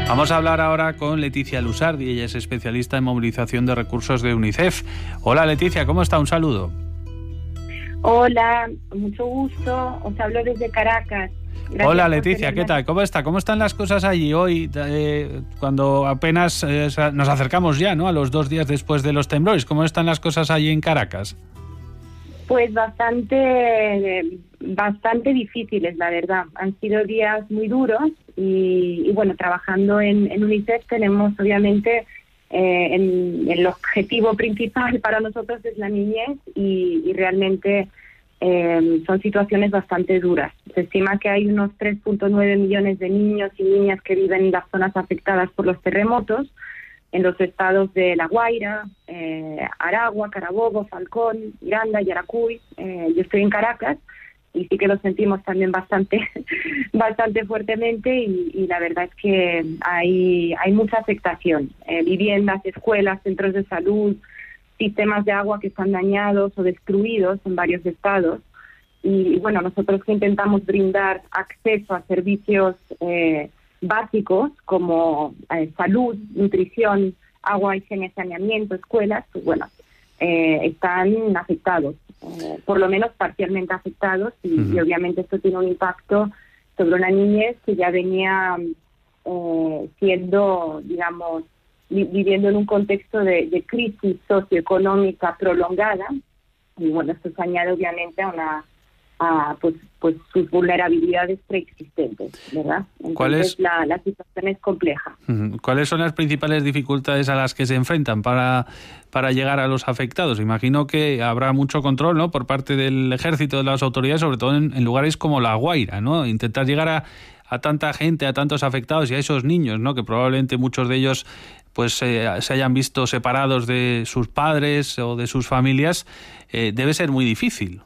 Vamos a hablar ahora con Leticia Lusardi, ella es especialista en movilización de recursos de UNICEF. Hola Leticia, ¿cómo está? Un saludo. Hola, mucho gusto, os hablo desde Caracas. Gracias. Hola Leticia, ¿qué tal? ¿Cómo está? ¿Cómo están las cosas allí hoy, cuando apenas nos acercamos ya, ¿no?, a los 2 días después de los temblores? ¿Cómo están las cosas allí en Caracas? Pues bastante difíciles, la verdad. Han sido días muy duros y bueno, trabajando en UNICEF tenemos obviamente el objetivo principal para nosotros es la niñez y realmente son situaciones bastante duras. Se estima que hay unos 3.9 millones de niños y niñas que viven en las zonas afectadas por los terremotos, en los estados de La Guaira, Aragua, Carabobo, Falcón, Miranda, Yaracuy. Yo estoy en Caracas y sí que lo sentimos también bastante fuertemente y la verdad es que hay mucha afectación. Viviendas, escuelas, centros de salud, sistemas de agua que están dañados o destruidos en varios estados. Y bueno, nosotros que intentamos brindar acceso a servicios básicos como salud, nutrición, agua, higiene, saneamiento, escuelas, pues bueno, están afectados, por lo menos parcialmente afectados y obviamente esto tiene un impacto sobre una niñez que ya venía siendo, digamos, viviendo en un contexto de crisis socioeconómica prolongada y bueno, esto se añade obviamente a pues sus vulnerabilidades preexistentes, ¿verdad? Entonces la situación es compleja. ¿Cuáles son las principales dificultades a las que se enfrentan para llegar a los afectados? Imagino que habrá mucho control, ¿no?, por parte del ejército, de las autoridades, sobre todo en lugares como La Guaira, ¿no? Intentar llegar a tanta gente, a tantos afectados y a esos niños, ¿no?, que probablemente muchos de ellos pues se hayan visto separados de sus padres o de sus familias, debe ser muy difícil.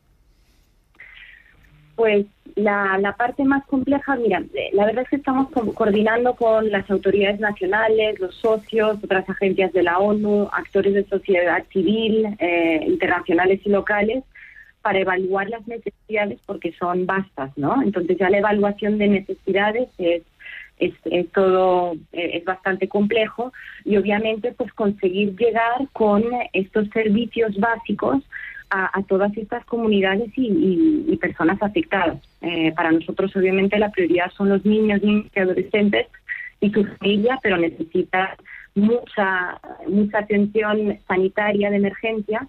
Pues la parte más compleja, mira, la verdad es que estamos coordinando con las autoridades nacionales, los socios, otras agencias de la ONU, actores de sociedad civil, internacionales y locales, para evaluar las necesidades porque son vastas, ¿no? Entonces ya la evaluación de necesidades es bastante complejo y obviamente pues conseguir llegar con estos servicios básicos a todas estas comunidades y personas afectadas. Para nosotros obviamente la prioridad son los niños y adolescentes y su familia, pero necesita mucha atención sanitaria de emergencia,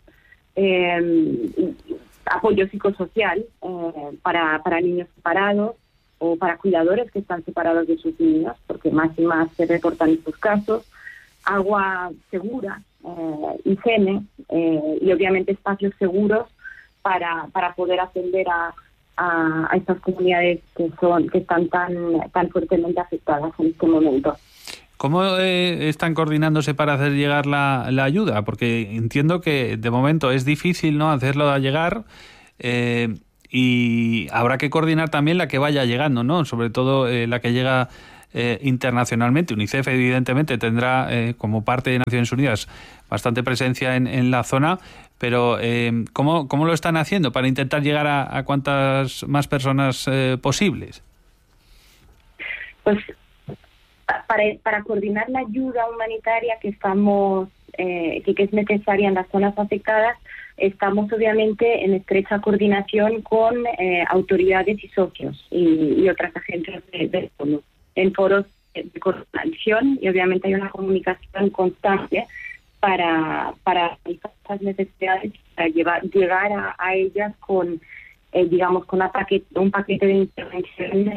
apoyo psicosocial para niños separados o para cuidadores que están separados de sus niños, porque más y más se reportan estos casos, agua segura, higiene y obviamente espacios seguros para poder atender a estas comunidades que están tan fuertemente afectadas en este momento. ¿Cómo están coordinándose para hacer llegar la ayuda? Porque entiendo que de momento es difícil, ¿no?, hacerlo llegar y habrá que coordinar también la que vaya llegando, ¿no?, sobre todo la que llega internacionalmente. UNICEF evidentemente tendrá como parte de Naciones Unidas bastante presencia en la zona, pero ¿cómo lo están haciendo para intentar llegar a cuantas más personas posibles? Pues para coordinar la ayuda humanitaria que es necesaria en las zonas afectadas, estamos obviamente en estrecha coordinación con autoridades y socios y otras agencias de ONU en foros de coordinación y obviamente hay una comunicación constante para estas necesidades, para llegar a ellas con digamos con un paquete de intervención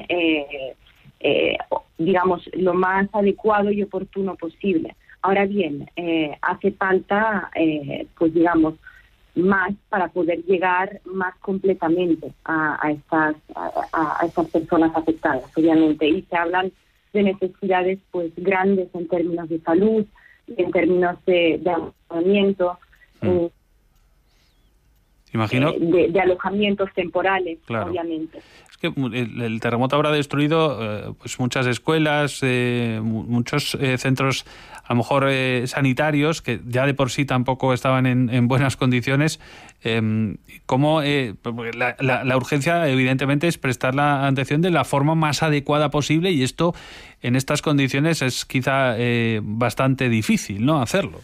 digamos lo más adecuado y oportuno posible. Ahora bien, hace falta pues digamos más para poder llegar más completamente a estas personas afectadas, obviamente, y se hablan de necesidades pues grandes en términos de salud, en términos de alojamiento, imagino de alojamientos temporales, claro, obviamente. que el terremoto habrá destruido pues muchas escuelas, muchos centros a lo mejor sanitarios que ya de por sí tampoco estaban en buenas condiciones. ¿Cómo la urgencia evidentemente es prestar la atención de la forma más adecuada posible, y esto en estas condiciones es quizá bastante difícil, ¿no?, hacerlo?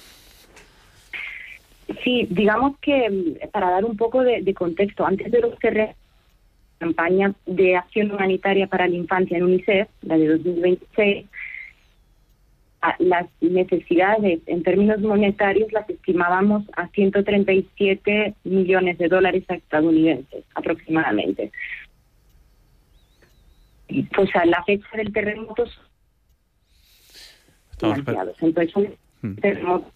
Sí, digamos que para dar un poco de contexto, antes de los terremotos, la campaña de acción humanitaria para la infancia en UNICEF, la de 2026, las necesidades en términos monetarios las estimábamos a $137 millones estadounidenses aproximadamente. Y pues a la fecha del terremoto entonces un terremoto.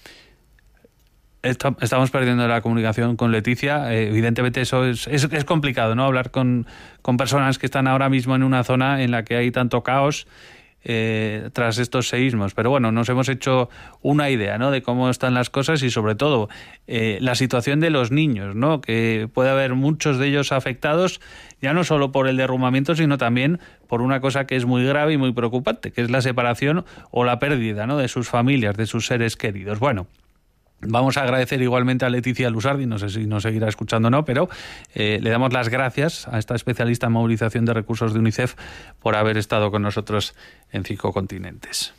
Estamos perdiendo la comunicación con Leticia. Evidentemente eso es complicado, ¿no?, hablar con personas que están ahora mismo en una zona en la que hay tanto caos tras estos seísmos. Pero bueno, nos hemos hecho una idea, ¿no?, de cómo están las cosas, y sobre todo la situación de los niños, ¿no?, que puede haber muchos de ellos afectados ya no solo por el derrumbamiento, sino también por una cosa que es muy grave y muy preocupante, que es la separación o la pérdida, ¿no?, de sus familias, de sus seres queridos. Bueno, vamos a agradecer igualmente a Leticia Lusardi, no sé si nos seguirá escuchando o no, pero le damos las gracias a esta especialista en movilización de recursos de UNICEF por haber estado con nosotros en 5 continentes.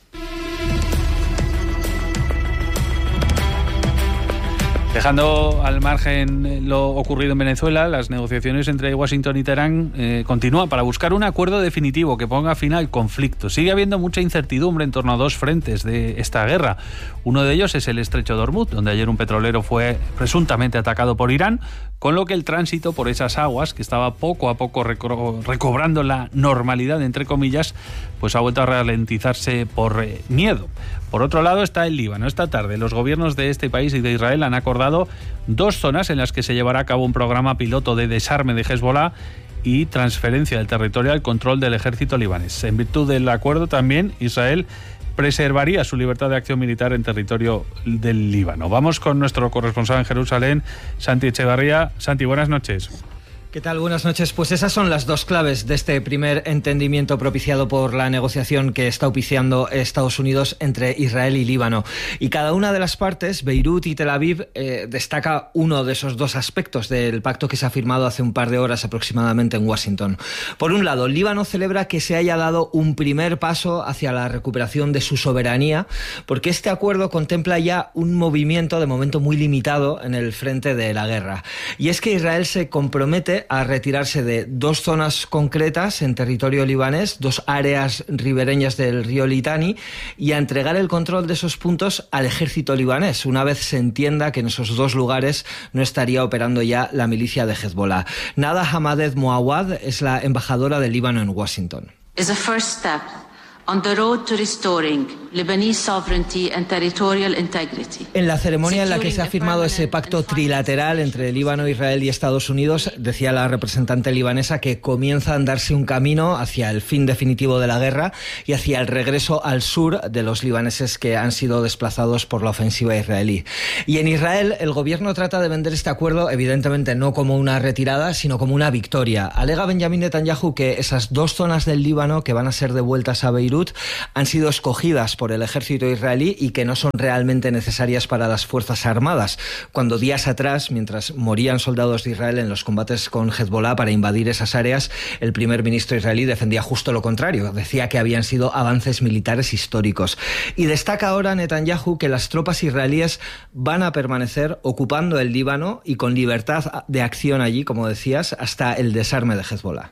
Dejando al margen lo ocurrido en Venezuela, las negociaciones entre Washington y Teherán continúan para buscar un acuerdo definitivo que ponga fin al conflicto. Sigue habiendo mucha incertidumbre en torno a 2 frentes de esta guerra. Uno de ellos es el estrecho de Hormuz, donde ayer un petrolero fue presuntamente atacado por Irán, con lo que el tránsito por esas aguas, que estaba poco a poco recobrando la normalidad, entre comillas, pues ha vuelto a ralentizarse por miedo. Por otro lado está el Líbano. Esta tarde los gobiernos de este país y de Israel han acordado 2 zonas en las que se llevará a cabo un programa piloto de desarme de Hezbollah y transferencia del territorio al control del ejército libanés. En virtud del acuerdo también Israel preservaría su libertad de acción militar en territorio del Líbano. Vamos con nuestro corresponsal en Jerusalén, Santi Echevarría. Santi, buenas noches. ¿Qué tal? Buenas noches. Pues esas son las 2 claves de este primer entendimiento propiciado por la negociación que está auspiciando Estados Unidos entre Israel y Líbano. Y cada una de las partes, Beirut y Tel Aviv, destaca uno de esos 2 aspectos del pacto que se ha firmado hace un par de horas aproximadamente en Washington. Por un lado, Líbano celebra que se haya dado un primer paso hacia la recuperación de su soberanía, porque este acuerdo contempla ya un movimiento de momento muy limitado en el frente de la guerra. Y es que Israel se compromete a retirarse de 2 zonas concretas en territorio libanés, 2 áreas ribereñas del río Litani, y a entregar el control de esos puntos al ejército libanés, una vez se entienda que en esos 2 lugares no estaría operando ya la milicia de Hezbollah. Nada Hamadeh Moawad es la embajadora del Líbano en Washington. Is a first step on the road to restoring Lebanese sovereignty and territorial integrity. En la ceremonia en la que se ha firmado ese pacto trilateral entre Líbano, Israel y Estados Unidos, decía la representante libanesa que comienza a andarse un camino hacia el fin definitivo de la guerra y hacia el regreso al sur de los libaneses que han sido desplazados por la ofensiva israelí. Y en Israel, el gobierno trata de vender este acuerdo, evidentemente no como una retirada, sino como una victoria. Alega Benjamin Netanyahu que esas 2 zonas del Líbano que van a ser devueltas a Beirut han sido escogidas por el ejército israelí y que no son realmente necesarias para las fuerzas armadas, cuando días atrás, mientras morían soldados de Israel en los combates con Hezbollah para invadir esas áreas, el primer ministro israelí defendía justo lo contrario, decía que habían sido avances militares históricos. Y destaca ahora Netanyahu que las tropas israelíes van a permanecer ocupando el Líbano y con libertad de acción allí, como decías, hasta el desarme de Hezbollah.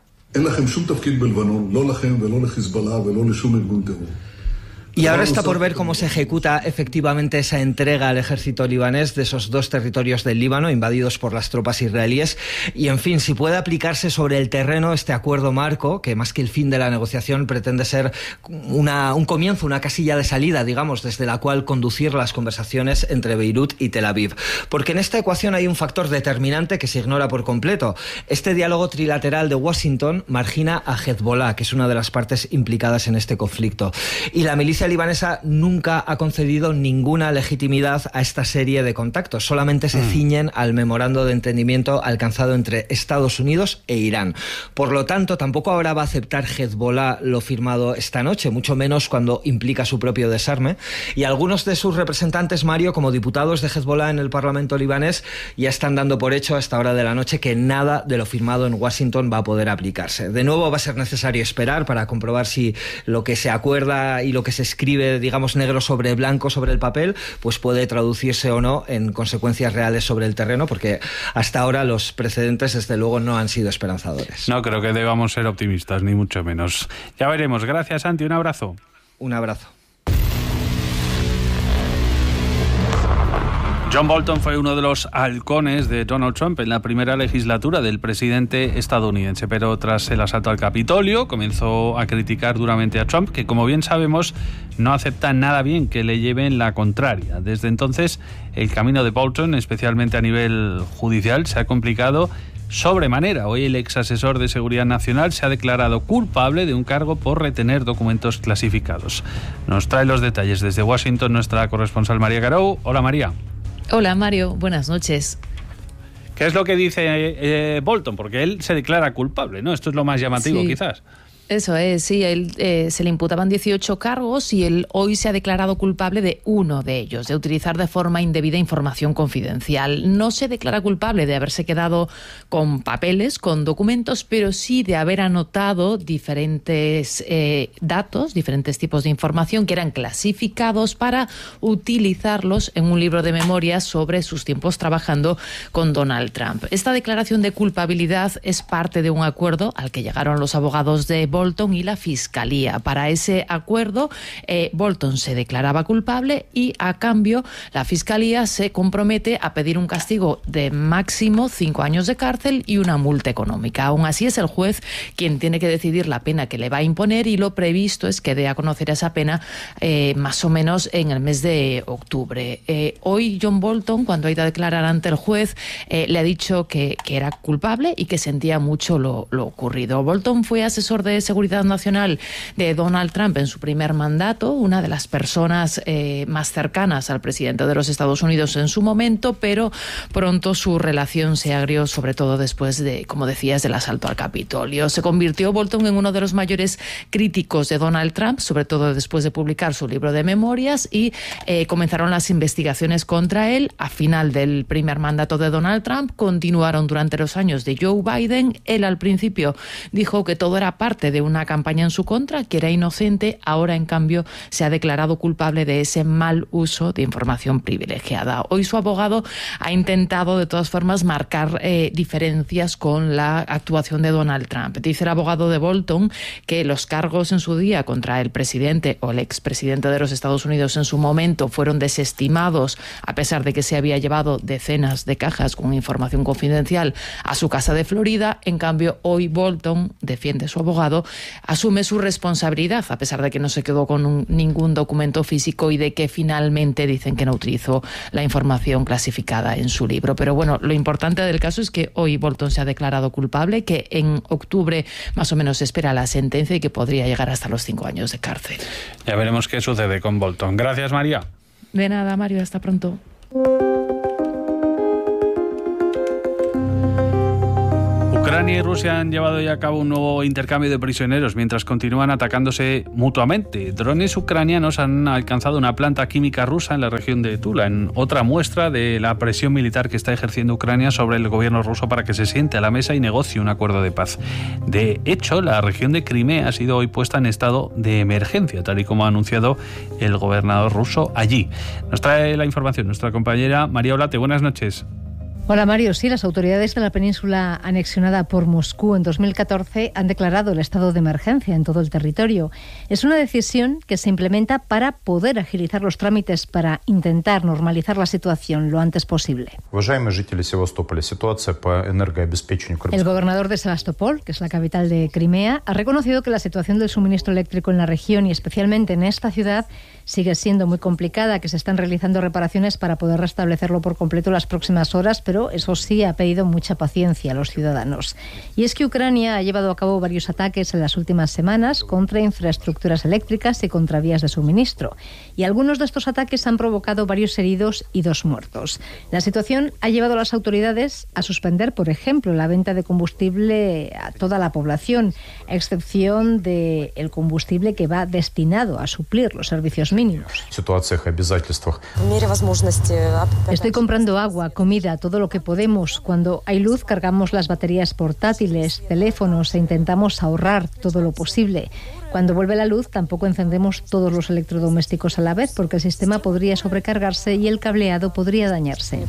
Y ahora está por ver cómo se ejecuta efectivamente esa entrega al ejército libanés de esos 2 territorios del Líbano invadidos por las tropas israelíes. Y, en fin, si puede aplicarse sobre el terreno este acuerdo marco, que más que el fin de la negociación pretende ser un comienzo, una casilla de salida, digamos, desde la cual conducir las conversaciones entre Beirut y Tel Aviv. Porque en esta ecuación hay un factor determinante que se ignora por completo. Este diálogo trilateral de Washington margina a Hezbollah, que es una de las partes implicadas en este conflicto. Y la milicia Iglesia libanesa nunca ha concedido ninguna legitimidad a esta serie de contactos, solamente se ciñen al memorando de entendimiento alcanzado entre Estados Unidos e Irán. Por lo tanto, tampoco ahora va a aceptar Hezbollah lo firmado esta noche, mucho menos cuando implica su propio desarme. Y algunos de sus representantes, Mario, como diputados de Hezbollah en el Parlamento libanés, ya están dando por hecho a esta hora de la noche que nada de lo firmado en Washington va a poder aplicarse. De nuevo va a ser necesario esperar para comprobar si lo que se acuerda y lo que se escribe, digamos, negro sobre blanco sobre el papel, pues puede traducirse o no en consecuencias reales sobre el terreno, porque hasta ahora los precedentes, desde luego, no han sido esperanzadores. No creo que debamos ser optimistas, ni mucho menos. Ya veremos. Gracias, Santi. Un abrazo. Un abrazo. John Bolton fue uno de los halcones de Donald Trump en la primera legislatura del presidente estadounidense, pero tras el asalto al Capitolio comenzó a criticar duramente a Trump, que como bien sabemos no acepta nada bien que le lleven la contraria. Desde entonces el camino de Bolton, especialmente a nivel judicial, se ha complicado sobremanera. Hoy el ex asesor de Seguridad Nacional se ha declarado culpable de un cargo por retener documentos clasificados. Nos trae los detalles desde Washington nuestra corresponsal María Garou. Hola, María. Hola, Mario. Buenas noches. ¿Qué es lo que dice Bolton? Porque él se declara culpable, ¿no? Esto es lo más llamativo, sí. Quizás. Eso es, sí, él, se le imputaban 18 cargos y él hoy se ha declarado culpable de uno de ellos, de utilizar de forma indebida información confidencial. No se declara culpable de haberse quedado con papeles, con documentos, pero sí de haber anotado diferentes datos, diferentes tipos de información que eran clasificados para utilizarlos en un libro de memorias sobre sus tiempos trabajando con Donald Trump. Esta declaración de culpabilidad es parte de un acuerdo al que llegaron los abogados de Bolton y la Fiscalía. Para ese acuerdo, Bolton se declaraba culpable y, a cambio, la Fiscalía se compromete a pedir un castigo de máximo 5 años de cárcel y una multa económica. Aún así, es el juez quien tiene que decidir la pena que le va a imponer y lo previsto es que dé a conocer esa pena más o menos en el mes de octubre. Hoy John Bolton, cuando ha ido a declarar ante el juez, le ha dicho que era culpable y que sentía mucho lo ocurrido. Bolton fue asesor de Seguridad Nacional de Donald Trump en su primer mandato, una de las personas más cercanas al presidente de los Estados Unidos en su momento, pero pronto su relación se agrió, sobre todo después de, como decías, del asalto al Capitolio. Se convirtió Bolton en uno de los mayores críticos de Donald Trump, sobre todo después de publicar su libro de memorias, y comenzaron las investigaciones contra él. A final del primer mandato de Donald Trump continuaron durante los años de Joe Biden. Él al principio dijo que todo era parte de una campaña en su contra, que era inocente. Ahora, en cambio, se ha declarado culpable de ese mal uso de información privilegiada. Hoy su abogado ha intentado, de todas formas, marcar diferencias con la actuación de Donald Trump. Dice el abogado de Bolton que los cargos en su día contra el presidente o el expresidente de los Estados Unidos en su momento fueron desestimados, a pesar de que se había llevado decenas de cajas con información confidencial a su casa de Florida. En cambio, hoy Bolton, defiende su abogado, asume su responsabilidad, a pesar de que no se quedó con ningún documento físico y de que finalmente dicen que no utilizó la información clasificada en su libro. Pero bueno, lo importante del caso es que hoy Bolton se ha declarado culpable, que en octubre más o menos se espera la sentencia y que podría llegar hasta los 5 años de cárcel. Ya veremos qué sucede con Bolton. Gracias, María. De nada, Mario. Hasta pronto. Ucrania y Rusia han llevado ya a cabo un nuevo intercambio de prisioneros mientras continúan atacándose mutuamente. Drones ucranianos han alcanzado una planta química rusa en la región de Tula, en otra muestra de la presión militar que está ejerciendo Ucrania sobre el gobierno ruso para que se siente a la mesa y negocie un acuerdo de paz. De hecho, la región de Crimea ha sido hoy puesta en estado de emergencia, tal y como ha anunciado el gobernador ruso allí. Nos trae la información nuestra compañera María Olate. Buenas noches. Hola Mario, sí, las autoridades de la península anexionada por Moscú en 2014 han declarado el estado de emergencia en todo el territorio. Es una decisión que se implementa para poder agilizar los trámites para intentar normalizar la situación lo antes posible. El gobernador de Sebastopol, que es la capital de Crimea, ha reconocido que la situación del suministro eléctrico en la región y especialmente en esta ciudad sigue siendo muy complicada, que se están realizando reparaciones para poder restablecerlo por completo las próximas horas, pero pero eso sí ha pedido mucha paciencia a los ciudadanos. Y es que Ucrania ha llevado a cabo varios ataques en las últimas semanas contra infraestructuras eléctricas y contra vías de suministro. Y algunos de estos ataques han provocado varios heridos y 2 muertos. La situación ha llevado a las autoridades a suspender, por ejemplo, la venta de combustible a toda la población, a excepción del combustible que va destinado a suplir los servicios mínimos. Estoy comprando agua, comida, todo lo que podemos. Cuando hay luz cargamos las baterías portátiles, teléfonos e intentamos ahorrar todo lo posible. Cuando vuelve la luz tampoco encendemos todos los electrodomésticos a la vez porque el sistema podría sobrecargarse y el cableado podría dañarse.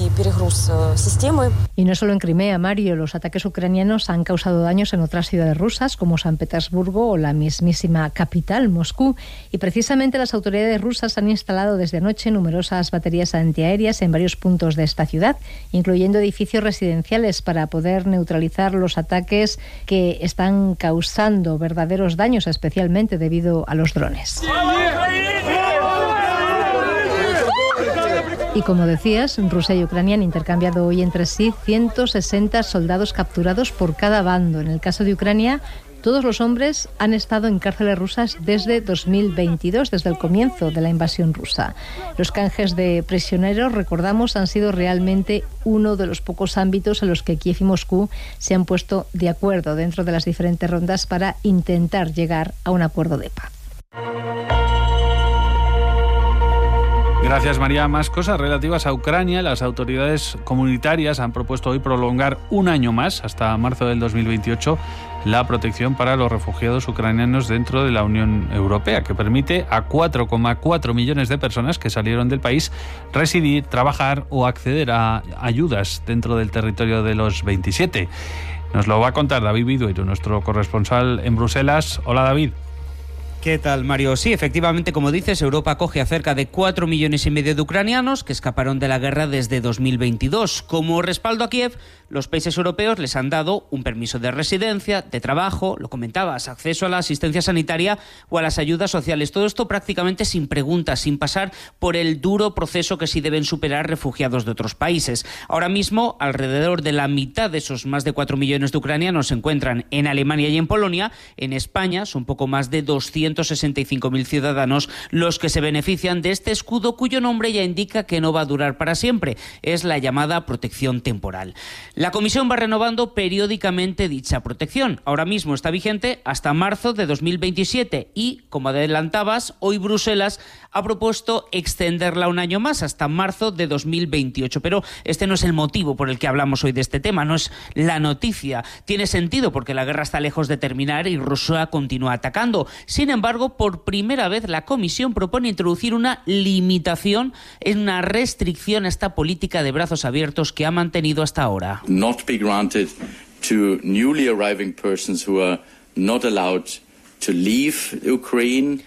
Y no solo en Crimea, Mario, los ataques ucranianos han causado daños en otras ciudades rusas como San Petersburgo o la mismísima capital, Moscú. Y precisamente las autoridades rusas han instalado desde anoche numerosas baterías antiaéreas en varios puntos de esta ciudad, incluyendo edificios residenciales, para poder neutralizar los ataques que están causando verdaderos daños, especialmente debido a los drones. Y como decías, Rusia y Ucrania han intercambiado hoy entre sí 160 soldados capturados por cada bando. En el caso de Ucrania, todos los hombres han estado en cárceles rusas desde 2022, desde el comienzo de la invasión rusa. Los canjes de prisioneros, recordamos, han sido realmente uno de los pocos ámbitos en los que Kiev y Moscú se han puesto de acuerdo dentro de las diferentes rondas para intentar llegar a un acuerdo de paz. Gracias, María. Más cosas relativas a Ucrania. Las autoridades comunitarias han propuesto hoy prolongar un año más, hasta marzo del 2028, la protección para los refugiados ucranianos dentro de la Unión Europea, que permite a 4,4 millones de personas que salieron del país residir, trabajar o acceder a ayudas dentro del territorio de los 27. Nos lo va a contar David Vidueiro, nuestro corresponsal en Bruselas. Hola, David. ¿Qué tal, Mario? Sí, efectivamente, como dices, Europa acoge a cerca de 4,5 millones de ucranianos que escaparon de la guerra desde 2022. Como respaldo a Kiev, los países europeos les han dado un permiso de residencia, de trabajo, lo comentabas, acceso a la asistencia sanitaria o a las ayudas sociales. Todo esto prácticamente sin preguntas, sin pasar por el duro proceso que sí deben superar refugiados de otros países. Ahora mismo, alrededor de la mitad de esos más de 4 millones de ucranianos se encuentran en Alemania y en Polonia. En España son poco más de 265.000 ciudadanos los que se benefician de este escudo, cuyo nombre ya indica que no va a durar para siempre. Es la llamada protección temporal. La Comisión va renovando periódicamente dicha protección. Ahora mismo está vigente hasta marzo de 2027 y, como adelantabas, hoy Bruselas ha propuesto extenderla un año más, hasta marzo de 2028. Pero este no es el motivo por el que hablamos hoy de este tema, no es la noticia. Tiene sentido porque la guerra está lejos de terminar y Rusia continúa atacando. Sin embargo, por primera vez la Comisión propone introducir una limitación, una restricción a esta política de brazos abiertos que ha mantenido hasta ahora. Not be granted to newly arriving persons who are not allowed to leave Ukraine.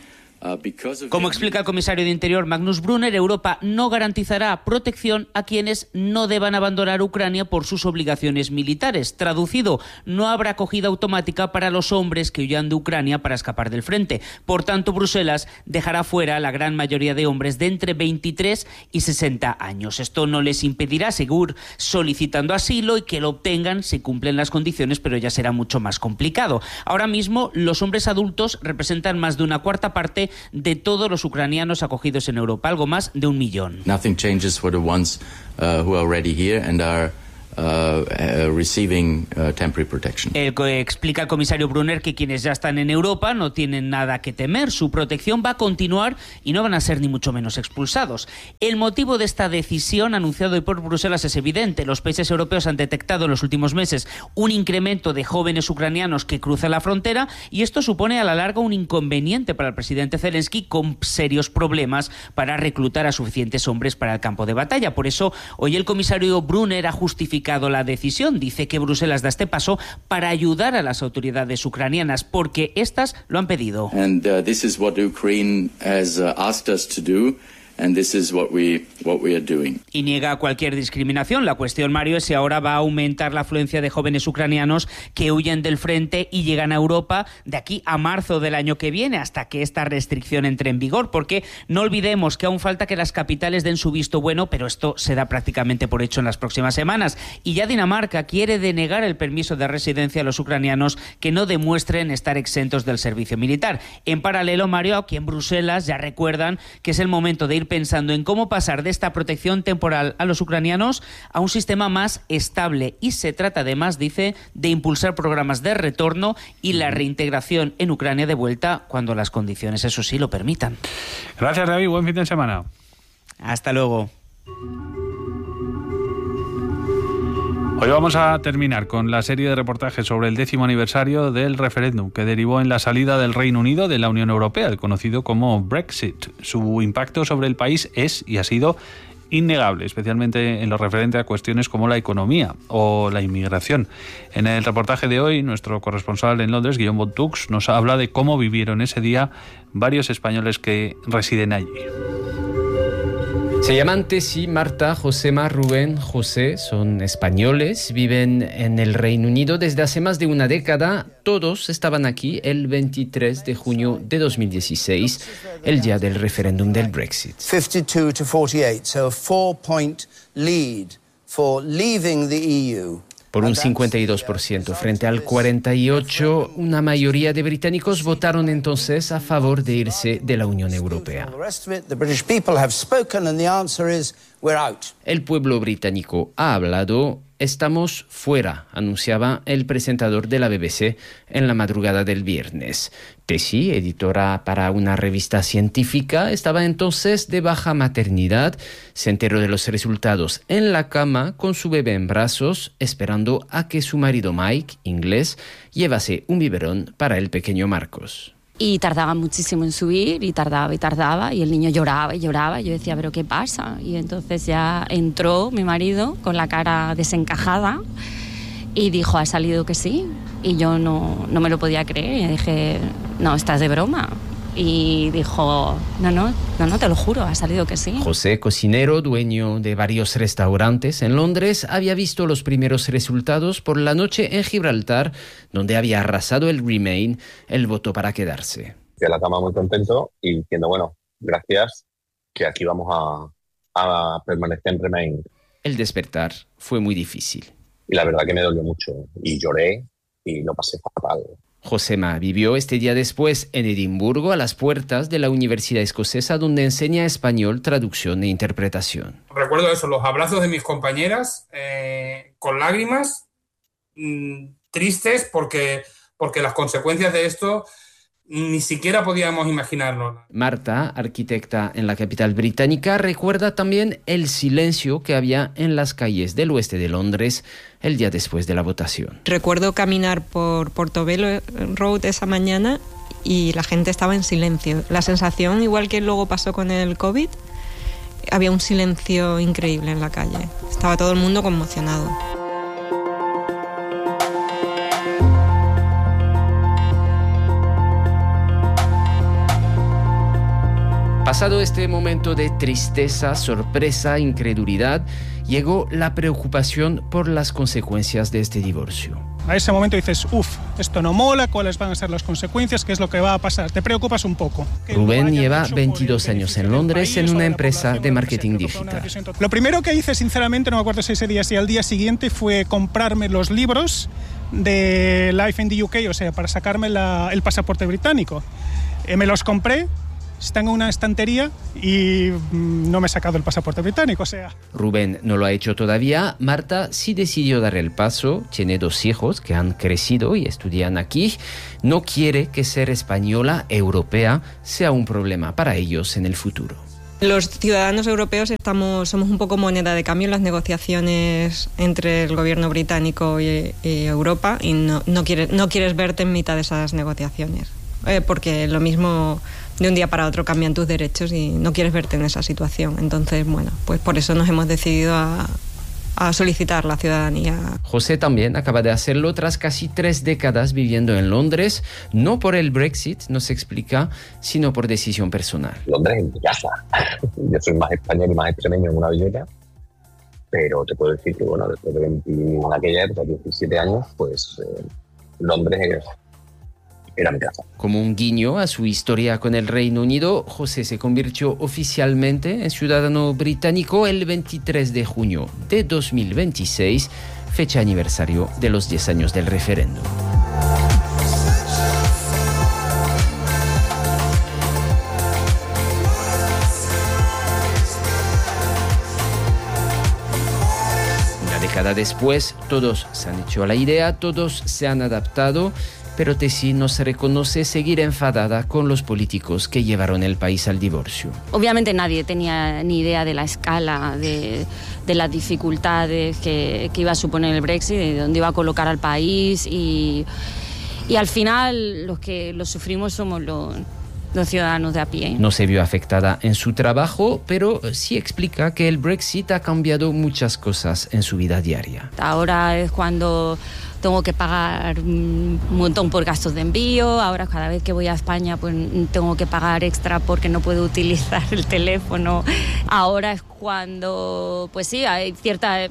Como explica el comisario de Interior Magnus Brunner, Europa no garantizará protección a quienes no deban abandonar Ucrania por sus obligaciones militares. Traducido, no habrá acogida automática para los hombres que huyan de Ucrania para escapar del frente. Por tanto, Bruselas dejará fuera a la gran mayoría de hombres de entre 23 y 60 años. Esto no les impedirá seguir solicitando asilo y que lo obtengan si cumplen las condiciones, pero ya será mucho más complicado. Ahora mismo, los hombres adultos representan más de una cuarta parte de todos los ucranianos acogidos en Europa, algo más de 1 millón. Nothing changes for the ones who are already here and are receiving temporary protection. Explica el comisario Brunner que quienes ya están en Europa no tienen nada que temer. Su protección va a continuar y no van a ser ni mucho menos expulsados. El motivo de esta decisión anunciado hoy por Bruselas es evidente. Los países europeos han detectado en los últimos meses un incremento de jóvenes ucranianos que cruzan la frontera y esto supone a la larga un inconveniente para el presidente Zelensky, con serios problemas para reclutar a suficientes hombres para el campo de batalla. Por eso, hoy el comisario Brunner ha justificado la decisión. Dice que Bruselas da este paso para ayudar a las autoridades ucranianas porque estas lo han pedido. And this is what Ukraine has asked us to do. and this is what we are doing. Y niega cualquier discriminación. La cuestión, Mario, es si ahora va a aumentar la afluencia de jóvenes ucranianos que huyen del frente y llegan a Europa de aquí a marzo del año que viene, hasta que esta restricción entre en vigor, porque no olvidemos que aún falta que las capitales den su visto bueno, pero esto se da prácticamente por hecho en las próximas semanas. Y ya Dinamarca quiere denegar el permiso de residencia a los ucranianos que no demuestren estar exentos del servicio militar. En paralelo, Mario, aquí en Bruselas ya recuerdan que es el momento de ir pensando en cómo pasar de esta protección temporal a los ucranianos a un sistema más estable, y se trata además, dice, de impulsar programas de retorno y la reintegración en Ucrania de vuelta cuando las condiciones, eso sí, lo permitan. Gracias, David. Buen fin de semana. Hasta luego. Hoy vamos a terminar con la serie de reportajes sobre el 10º aniversario del referéndum que derivó en la salida del Reino Unido de la Unión Europea, el conocido como Brexit. Su impacto sobre el país es y ha sido innegable, especialmente en lo referente a cuestiones como la economía o la inmigración. En el reportaje de hoy, nuestro corresponsal en Londres, Guillaume Bontux, nos habla de cómo vivieron ese día varios españoles que residen allí. Se llaman Tessy, Marta, Josema, Rubén, José, son españoles, viven en el Reino Unido desde hace más de una década. Todos estaban aquí el 23 de junio de 2016, el día del referéndum del Brexit. 52-48, so a 4-point lead for leaving the EU. Por un 52% frente al 48%, una mayoría de británicos votaron entonces a favor de irse de la Unión Europea. El pueblo británico ha hablado. Estamos fuera, anunciaba el presentador de la BBC en la madrugada del viernes. Tessy, editora para una revista científica, estaba entonces de baja maternidad. Se enteró de los resultados en la cama con su bebé en brazos, esperando a que su marido Mike, inglés, llevase un biberón para el pequeño Marcos. Y tardaba muchísimo en subir, y tardaba, y el niño lloraba y lloraba. Yo decía, ¿pero qué pasa? Y entonces ya entró mi marido con la cara desencajada y dijo, ¿ha salido que sí? Y yo no me lo podía creer. Y dije, no, estás de broma. Y dijo, no, te lo juro, ha salido que sí. José, cocinero, dueño de varios restaurantes en Londres, había visto los primeros resultados por la noche en Gibraltar, donde había arrasado el Remain, el voto para quedarse. Fui a la cama muy contento y diciendo, bueno, gracias, que aquí vamos a permanecer en Remain. El despertar fue muy difícil. Y la verdad que me dolió mucho y lloré y lo pasé fatal. Josema vivió este día después en Edimburgo, a las puertas de la Universidad Escocesa, donde enseña español, traducción e interpretación. Recuerdo eso, los abrazos de mis compañeras, con lágrimas, tristes, porque las consecuencias de esto ni siquiera podíamos imaginarlo. Marta, arquitecta en la capital británica, recuerda también el silencio que había en las calles del oeste de Londres el día después de la votación. Recuerdo caminar por Portobello Road esa mañana y la gente estaba en silencio. La sensación, igual que luego pasó con el COVID, había un silencio increíble en la calle. Estaba todo el mundo conmocionado. Pasado este momento de tristeza, sorpresa, incredulidad, llegó la preocupación por las consecuencias de este divorcio. A ese momento dices, esto no mola, ¿cuáles van a ser las consecuencias? ¿Qué es lo que va a pasar? Te preocupas un poco. Rubén lleva 22 años en Londres en una empresa de marketing digital. Lo primero que hice, sinceramente, no me acuerdo si ese día, si al día siguiente, fue comprarme los libros de Life in the UK, o sea, para sacarme el pasaporte británico. Me los compré. Están en una estantería y no me he sacado el pasaporte británico, o sea... Rubén no lo ha hecho todavía. Marta sí decidió dar el paso. Tiene 2 hijos que han crecido y estudian aquí. No quiere que ser española, europea, sea un problema para ellos en el futuro. Los ciudadanos europeos somos un poco moneda de cambio en las negociaciones entre el gobierno británico y Europa, y no quieres verte en mitad de esas negociaciones. Porque lo mismo, de un día para otro cambian tus derechos y no quieres verte en esa situación. Entonces, bueno, pues por eso nos hemos decidido a a solicitar la ciudadanía. José también acaba de hacerlo tras casi 3 décadas viviendo en Londres, no por el Brexit, nos explica, sino por decisión personal. Londres es mi casa. Yo soy más español y más extremeño en una belleza, pero te puedo decir que, bueno, después de 17 años, pues Londres era mi casa. Como un guiño a su historia con el Reino Unido, José se convirtió oficialmente en ciudadano británico el 23 de junio de 2026, fecha aniversario de los 10 años del referéndum. Una década después, todos se han hecho a la idea, todos se han adaptado, pero Tessie nos reconoce seguir enfadada con los políticos que llevaron el país al divorcio. Obviamente nadie tenía ni idea de la escala, de las dificultades que iba a suponer el Brexit, de dónde iba a colocar al país y al final los que lo sufrimos somos los ciudadanos de a pie. No se vio afectada en su trabajo, pero sí explica que el Brexit ha cambiado muchas cosas en su vida diaria. Ahora es cuando tengo que pagar un montón por gastos de envío, ahora cada vez que voy a España pues tengo que pagar extra porque no puedo utilizar el teléfono. Ahora es cuando, pues sí, hay ciertas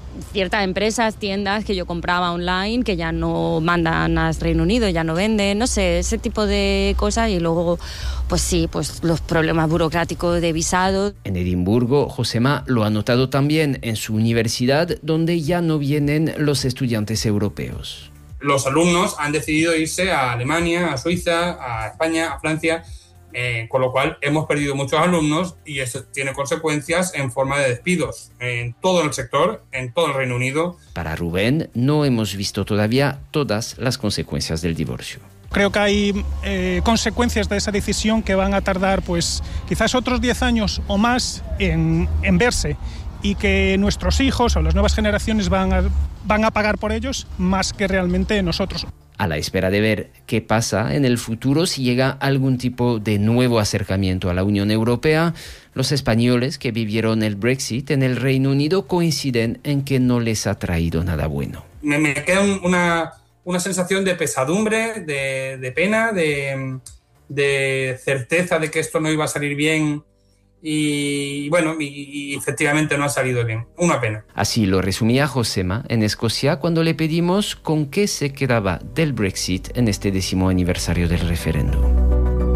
empresas, tiendas que yo compraba online que ya no mandan al Reino Unido, ya no venden, no sé, ese tipo de cosas. Y luego, pues sí, pues los problemas burocráticos de visados. En Edimburgo, Josema lo ha notado también en su universidad, donde ya no vienen los estudiantes europeos. Los alumnos han decidido irse a Alemania, a Suiza, a España, a Francia, con lo cual hemos perdido muchos alumnos y eso tiene consecuencias en forma de despidos en todo el sector, en todo el Reino Unido. Para Rubén, no hemos visto todavía todas las consecuencias del divorcio. Creo que hay consecuencias de esa decisión que van a tardar pues quizás otros 10 años o más en verse, y que nuestros hijos o las nuevas generaciones van a pagar por ellos más que realmente nosotros. A la espera de ver qué pasa en el futuro, si llega algún tipo de nuevo acercamiento a la Unión Europea, los españoles que vivieron el Brexit en el Reino Unido coinciden en que no les ha traído nada bueno. Me queda una sensación de pesadumbre, de pena, de certeza de que esto no iba a salir bien. Y bueno, y efectivamente no ha salido bien. Una pena. Así lo resumía Josema en Escocia cuando le pedimos con qué se quedaba del Brexit en este 10º aniversario del referéndum.